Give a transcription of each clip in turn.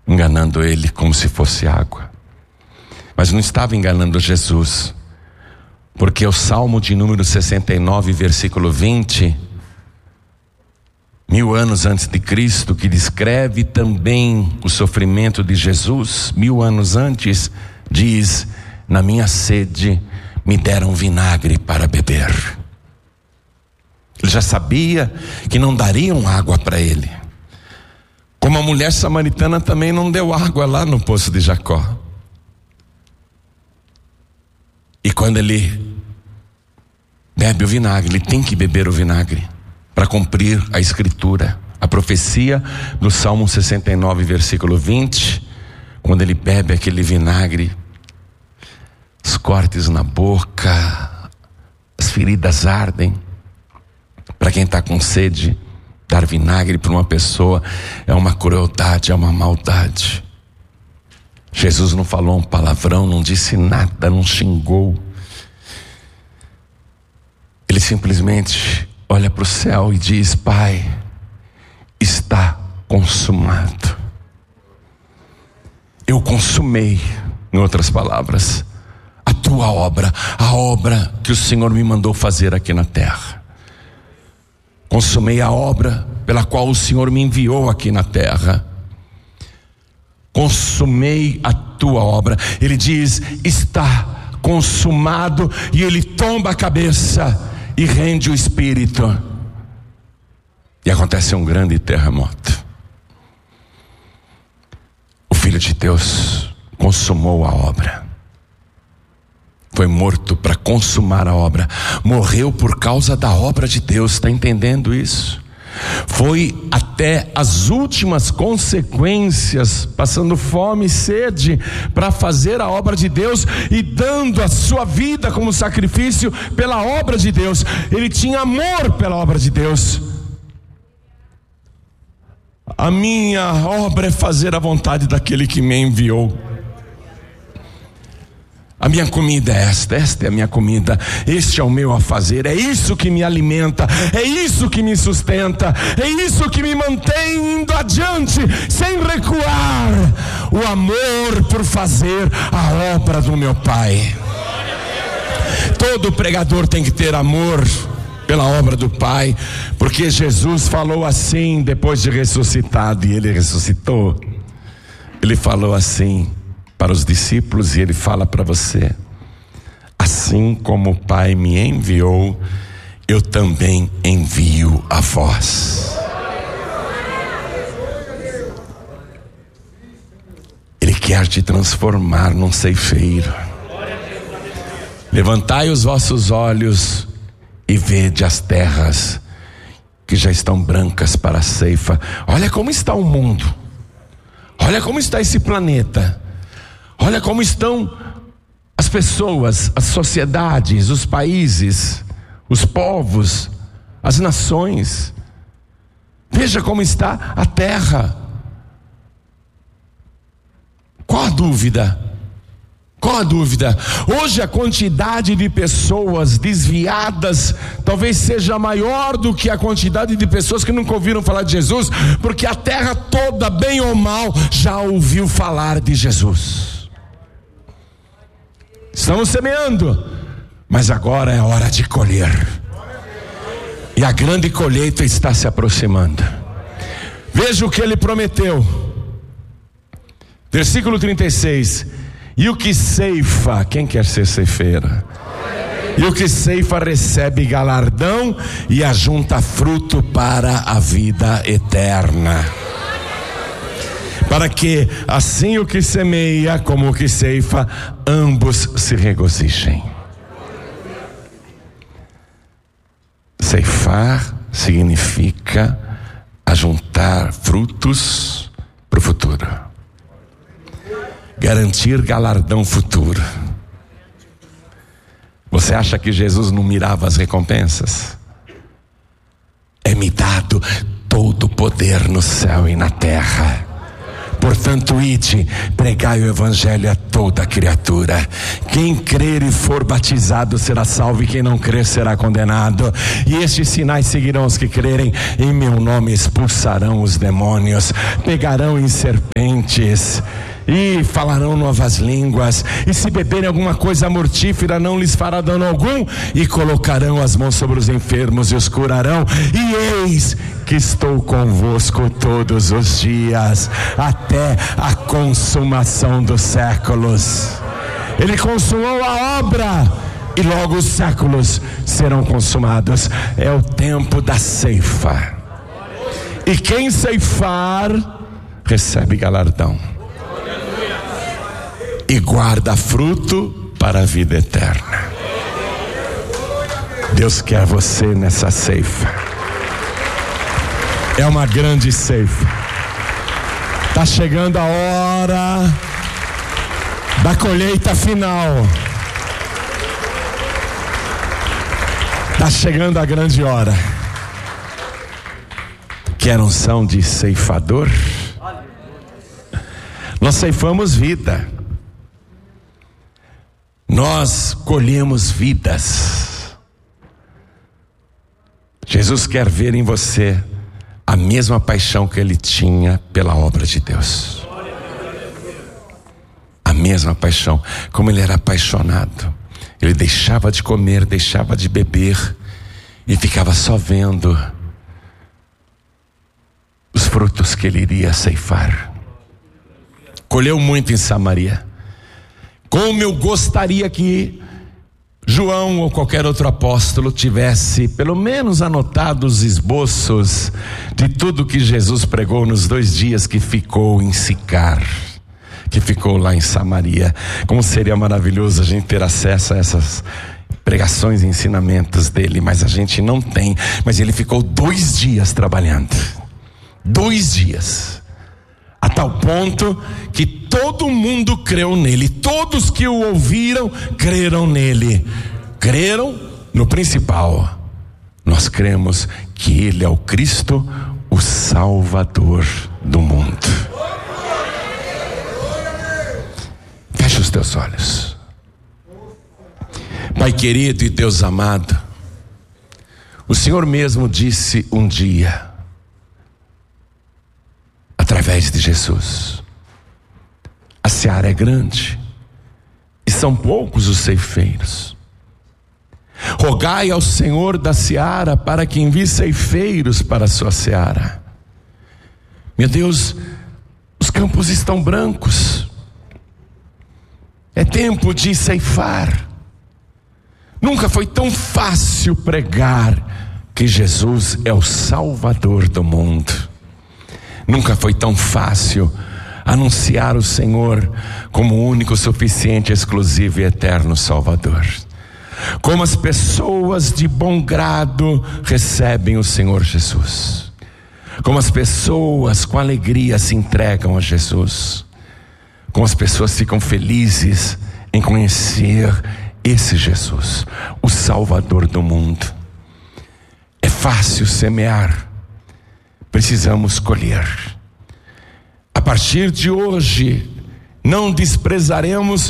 enganando ele como se fosse água. Mas não estava enganando Jesus, porque o Salmo de número 69, versículo 20, 1000 anos antes de Cristo, que descreve também o sofrimento de Jesus, 1000 anos antes, diz: na minha sede me deram vinagre para beber. Ele já sabia que não dariam água para ele, como a mulher samaritana também não deu água lá no poço de Jacó. E quando ele bebe o vinagre, ele tem que beber o vinagre para cumprir a escritura, a profecia do Salmo 69, versículo 20. Quando ele bebe aquele vinagre, os cortes na boca, as feridas ardem. Para quem está com sede, dar vinagre para uma pessoa é uma crueldade, é uma maldade. Jesus não falou um palavrão, não disse nada, não xingou. Ele simplesmente olha para o céu e diz: Pai, está consumado. Eu consumei, em outras palavras, a tua obra, a obra que o Senhor me mandou fazer aqui na terra. Consumei a obra pela qual o Senhor me enviou aqui na terra. Consumei a tua obra. Ele diz: está consumado, e ele tomba a cabeça e rende o espírito. E acontece um grande terremoto. O Filho de Deus consumou a obra. Foi morto para consumar a obra. Morreu por causa da obra de Deus. Está entendendo isso? Foi até as últimas consequências, passando fome e sede, para fazer a obra de Deus e dando a sua vida como sacrifício pela obra de Deus. Ele tinha amor pela obra de Deus. A minha obra é fazer a vontade daquele que me enviou. A minha comida é esta é a minha comida, este é o meu afazer, é isso que me alimenta, é isso que me sustenta, é isso que me mantém indo adiante, sem recuar, o amor por fazer a obra do meu Pai. Todo pregador tem que ter amor pela obra do Pai, porque Jesus falou assim depois de ressuscitado, e ele ressuscitou. Ele falou assim para os discípulos, e ele fala para você: assim como o Pai me enviou, eu também envio a vós. Ele quer te transformar num ceifeiro. Levantai os vossos olhos e vede as terras que já estão brancas para a ceifa. Olha como está o mundo, olha como está esse planeta. Olha como estão as pessoas, as sociedades, os países, os povos, as nações. Veja como está a terra. Qual a dúvida? Qual a dúvida? Hoje a quantidade de pessoas desviadas talvez seja maior do que a quantidade de pessoas que nunca ouviram falar de Jesus, porque a terra toda, bem ou mal, já ouviu falar de Jesus. Estamos semeando, mas agora é hora de colher. E a grande colheita está se aproximando. Veja o que ele prometeu. Versículo 36. E o que ceifa, quem quer ser ceifeira? E o que ceifa recebe galardão e ajunta fruto para a vida eterna. Para que assim o que semeia como o que ceifa, ambos se regozijem. Ceifar significa ajuntar frutos para o futuro, garantir galardão futuro. Você acha que Jesus não mirava as recompensas? É-me dado todo o poder no céu e na terra. Portanto, ide, pregai o evangelho a toda criatura. Quem crer e for batizado será salvo, e quem não crer será condenado. E estes sinais seguirão os que crerem: em meu nome expulsarão os demônios, pegarão em serpentes e falarão novas línguas, e se beberem alguma coisa mortífera não lhes fará dano algum, e colocarão as mãos sobre os enfermos e os curarão, e eis que estou convosco todos os dias, até a consumação dos séculos. Ele consumou a obra, e logo os séculos serão consumados. É o tempo da ceifa, e quem ceifar recebe galardão e guarda fruto para a vida eterna. Deus quer você nessa ceifa. É uma grande ceifa. Está chegando a hora da colheita final. Está chegando a grande hora. Quer unção de ceifador? Nós ceifamos vida. Nós colhemos vidas. Jesus quer ver em você a mesma paixão que ele tinha pela obra de Deus. A mesma paixão, como ele era apaixonado. Ele deixava de comer, deixava de beber e ficava só vendo os frutos que ele iria ceifar. Colheu muito em Samaria. Como eu gostaria que João ou qualquer outro apóstolo tivesse pelo menos anotado os esboços de tudo que Jesus pregou nos 2 dias que ficou em Sicar, que ficou lá em Samaria. Como seria maravilhoso a gente ter acesso a essas pregações e ensinamentos dele, mas a gente não tem. Mas ele ficou 2 dias trabalhando, 2 dias, a tal ponto que todo mundo creu nele. Todos que o ouviram creram nele. Creram no principal: nós cremos que ele é o Cristo, o Salvador do mundo. Fecha os teus olhos. Pai querido e Deus amado, o Senhor mesmo disse um dia, através de Jesus: a seara é grande e são poucos os ceifeiros. Rogai ao Senhor da seara para que envie ceifeiros para a sua seara. Meu Deus, os campos estão brancos. É tempo de ceifar. Nunca foi tão fácil pregar que Jesus é o Salvador do mundo. Nunca foi tão fácil anunciar o Senhor como o único, suficiente, exclusivo e eterno Salvador. Como as pessoas de bom grado recebem o Senhor Jesus. Como as pessoas com alegria se entregam a Jesus. Como as pessoas ficam felizes em conhecer esse Jesus, o Salvador do mundo. É fácil semear, precisamos colher. A partir de hoje, não desprezaremos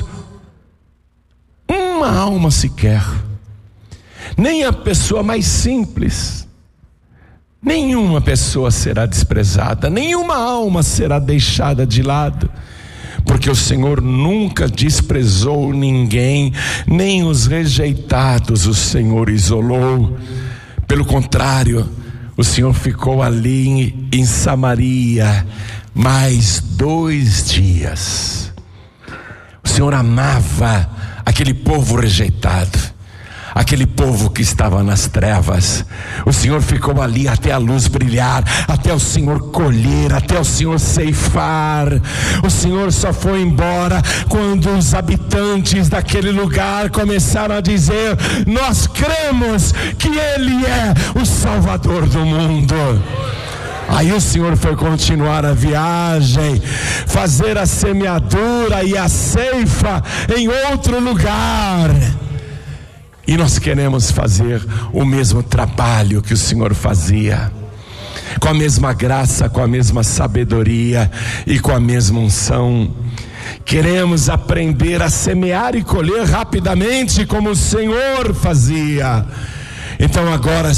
uma alma sequer, nem a pessoa mais simples. Nenhuma pessoa será desprezada, nenhuma alma será deixada de lado, porque o Senhor nunca desprezou ninguém, nem os rejeitados o Senhor isolou. Pelo contrário, o Senhor ficou ali em Samaria mais 2 dias. O Senhor amava aquele povo rejeitado, aquele povo que estava nas trevas. O Senhor ficou ali até a luz brilhar, até o Senhor colher, até o Senhor ceifar. O Senhor só foi embora quando os habitantes daquele lugar começaram a dizer: nós cremos que Ele é o Salvador do mundo. Aí o Senhor foi continuar a viagem, fazer a semeadura e a ceifa em outro lugar. E nós queremos fazer o mesmo trabalho que o Senhor fazia, com a mesma graça, com a mesma sabedoria e com a mesma unção. Queremos aprender a semear e colher rapidamente, como o Senhor fazia. Então agora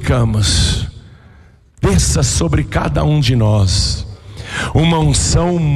suplicamos, desça sobre cada um de nós uma unção